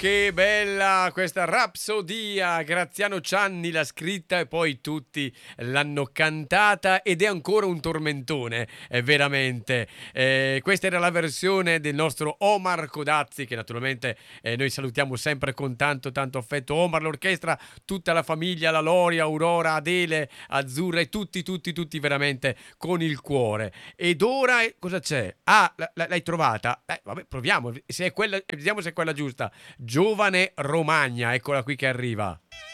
che bella questa rapsodia! Graziano Cianni l'ha scritta e poi tutti l'hanno cantata ed è ancora un tormentone, veramente. Questa era la versione del nostro Omar Codazzi, che naturalmente noi salutiamo sempre con tanto tanto affetto. Omar, l'orchestra, tutta la famiglia, la Loria, Aurora, Adele, Azzurra e tutti veramente con il cuore. Ed ora cosa c'è? Ah, l'hai trovata? Vabbè, proviamo, se è quella, vediamo se è quella giusta. Giovane Romagna, eccola qui che arriva.